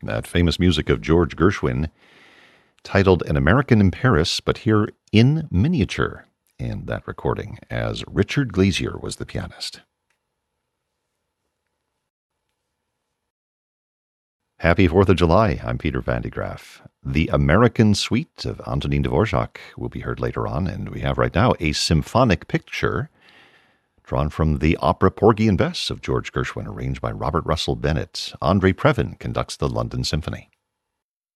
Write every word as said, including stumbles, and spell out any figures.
That famous music of George Gershwin, titled An American in Paris, but here in miniature in that recording, as Richard Glazier was the pianist. Happy fourth of July. I'm Peter Van de Graaff. The American Suite of Antonin Dvorak will be heard later on, and we have right now a symphonic picture drawn from the opera Porgy and Bess of George Gershwin, arranged by Robert Russell Bennett. Andre Previn conducts the London Symphony.